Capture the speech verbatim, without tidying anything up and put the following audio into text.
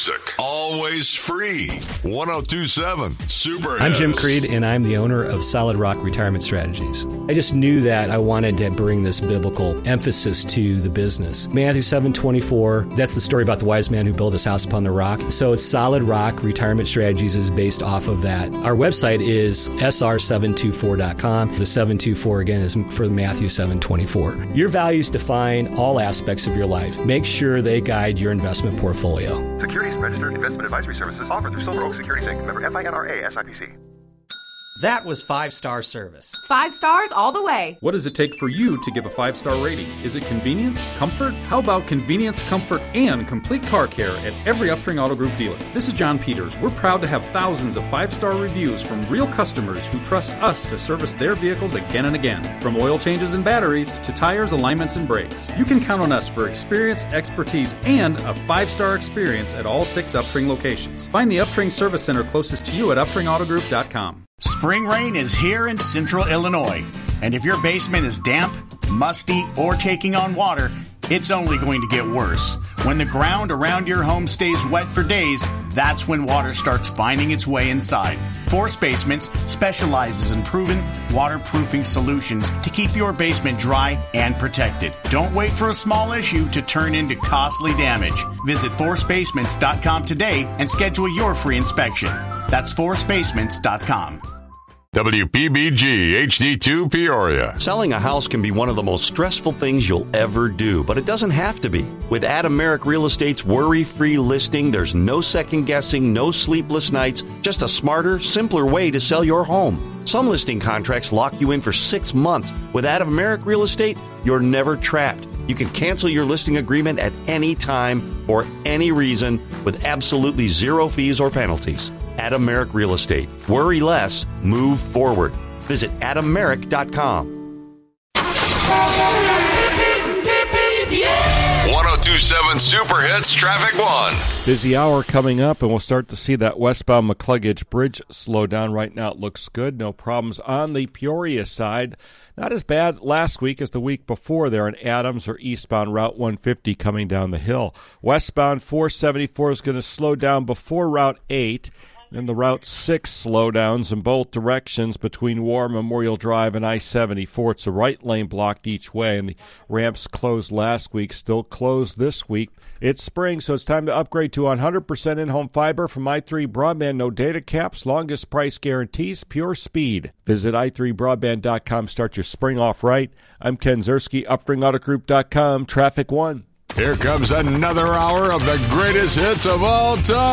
music, always free. ten twenty-seven Super Hits. I'm Jim Creed, and I'm the owner of Solid Rock Retirement Strategies. I just knew that I wanted to bring this biblical emphasis to the business. Matthew seven twenty-four, that's the story about the wise man who built his house upon the rock. So it's Solid Rock Retirement Strategies is based off of that. Our website is S R seven two four dot com. The seven two four, again, is for Matthew seven twenty-four. Your values define all aspects of your life. Make sure they guide your investment portfolio. Securities registered investment advisory services offered through Silver Oak Securities Incorporated. Member F I N R A S I P C. That was five-star service. Five stars all the way. What does it take for you to give a five-star rating? Is it convenience? Comfort? How about convenience, comfort, and complete car care at every Upstring Auto Group dealer? This is John Peters. We're proud to have thousands of five-star reviews from real customers who trust us to service their vehicles again and again. From oil changes and batteries to tires, alignments, and brakes. You can count on us for experience, expertise, and a five-star experience at all six Upstring locations. Find the Upstring Service Center closest to you at upstring auto group dot com. Spring rain is here in central Illinois, and if your basement is damp, musty, or taking on water, it's only going to get worse. When the ground around your home stays wet for days, that's when water starts finding its way inside. Force Basements specializes in proven waterproofing solutions to keep your basement dry and protected. Don't wait for a small issue to turn into costly damage. Visit force basements dot com today and schedule your free inspection. That's force basements dot com. W P B G H D two Peoria. Selling a house can be one of the most stressful things you'll ever do, but it doesn't have to be. With Adam Merrick Real Estate's worry-free listing, there's no second-guessing, no sleepless nights, just a smarter, simpler way to sell your home. Some listing contracts lock you in for six months. With Adam Merrick Real Estate, you're never trapped. You can cancel your listing agreement at any time for any reason with absolutely zero fees or penalties. Adam Merrick Real Estate. Worry less, move forward. Visit adam merrick dot com. ten twenty-seven Super Hits Traffic One. Busy hour coming up, and we'll start to see that westbound McCluggage Bridge slow down. Right now it looks good. No problems on the Peoria side. Not as bad last week as the week before there in Adams or eastbound Route one fifty coming down the hill. Westbound four seventy-four is going to slow down before Route eight. Then the Route six slowdowns in both directions between War Memorial Drive and I seventy-four. It's a right lane blocked each way, and the ramps closed last week, still closed this week. It's spring, so it's time to upgrade to one hundred percent in-home fiber from i three Broadband. No data caps, longest price guarantees, pure speed. Visit i three broadband dot com. Start your spring off right. I'm Ken Zerski, upstring auto group dot com. Traffic One. Here comes another hour of the greatest hits of all time.